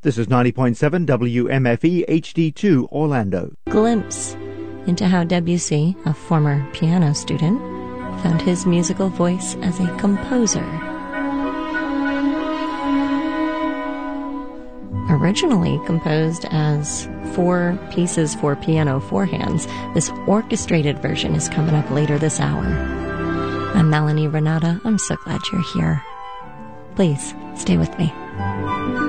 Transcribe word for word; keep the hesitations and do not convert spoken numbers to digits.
This is ninety point seven W M F E H D two Orlando. Glimpse into how Debussy, a former piano student, found his musical voice as a composer. Originally composed as four pieces for piano, four hands, this orchestrated version is coming up later this hour. I'm Melanie Renata. I'm so glad you're here. Please stay with me.